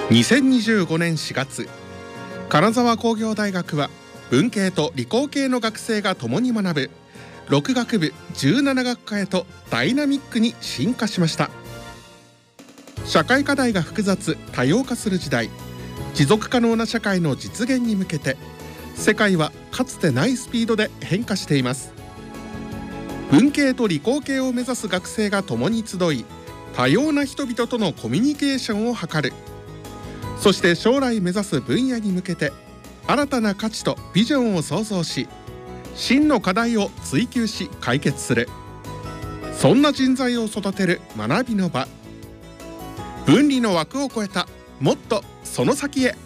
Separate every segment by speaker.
Speaker 1: 2025年4月、金沢工業大学は文系と理工系の学生が共に学ぶ6学部17学科へとダイナミックに進化しました。社会課題が複雑多様化する時代、持続可能な社会の実現に向けて世界はかつてないスピードで変化しています。文系と理工系を目指す学生が共に集い、多様な人々とのコミュニケーションを図る。そして将来目指す分野に向けて新たな価値とビジョンを創造し、真の課題を追求し解決する。そんな人材を育てる学びの場。分離の枠を超えたもっとその先へ。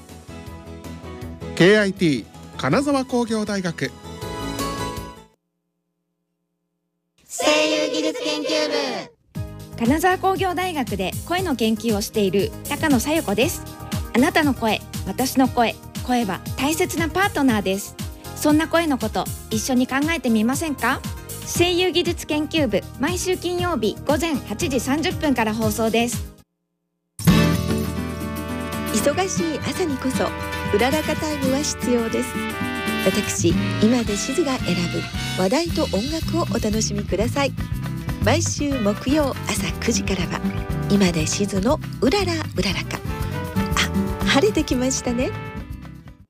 Speaker 1: KIT 金沢工業大学
Speaker 2: 声優技術研究部。
Speaker 3: 金沢工業大学で声の研究をしている高野紗友子です。あなたの声、私の声、声は大切なパートナーです。そんな声のこと一緒に考えてみませんか？声優技術研究部、毎週金曜日午前8時30分から放送です。
Speaker 4: 忙しい朝にこそうららかタイムは必要です。私今でしずが選ぶ話題と音楽をお楽しみください。毎週木曜朝9時からは今でしずのうららうららか。あ、晴れてきましたね。